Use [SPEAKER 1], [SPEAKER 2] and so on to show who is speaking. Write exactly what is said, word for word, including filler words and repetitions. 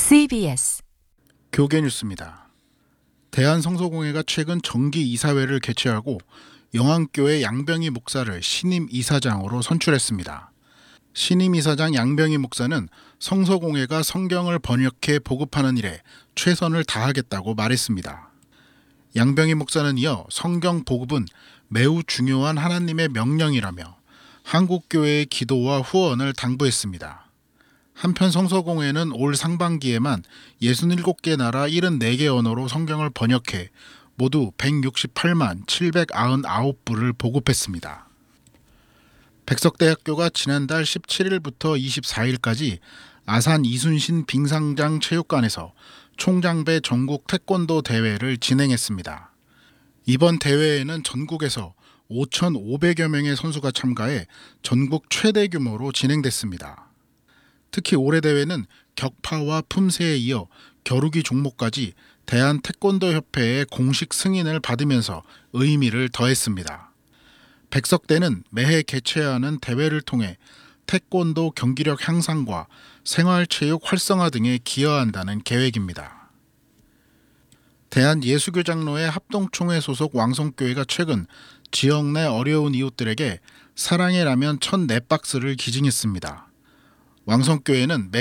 [SPEAKER 1] 씨비에스
[SPEAKER 2] 교계 뉴스입니다. 대한성서공회가 최근 정기 이사회를 개최하고 영안교회 양병희 목사를 신임 이사장으로 선출했습니다. 신임 이사장 양병희 목사는 성서공회가 성경을 번역해 보급하는 일에 최선을 다하겠다고 말했습니다. 양병희 목사는 이어 성경 보급은 매우 중요한 하나님의 명령이라며 한국교회의 기도와 후원을 당부했습니다. 한편 성서공회는 올 상반기에만 예순일곱 개 나라 칠십사 개 언어로 성경을 번역해 모두 백육십팔만 칠백구십구 부를 보급했습니다. 백석대학교가 지난달 십칠일부터 이십사일까지 아산 이순신 빙상장 체육관에서 총장배 전국 태권도 대회를 진행했습니다. 이번 대회에는 전국에서 오천오백여 명의 선수가 참가해 전국 최대 규모로 진행됐습니다. 특히 올해 대회는 격파와 품새에 이어 겨루기 종목까지 대한태권도협회의 공식 승인을 받으면서 의미를 더했습니다. 백석대는 매해 개최하는 대회를 통해 태권도 경기력 향상과 생활체육 활성화 등에 기여한다는 계획입니다. 대한예수교장로회 합동총회 소속 왕성교회가 최근 지역 내 어려운 이웃들에게 사랑의 라면 천사 박스를 기증했습니다. 왕성교회는